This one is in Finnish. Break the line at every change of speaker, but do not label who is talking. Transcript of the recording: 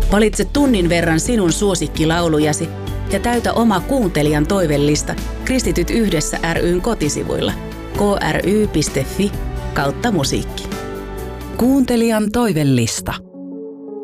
Valitse tunnin verran sinun suosikkilaulujasi ja täytä oma kuuntelijan toivellista Kristityt yhdessä ry:n kotisivuilla kry.fi/musiikki.
Kuuntelijan toivellista.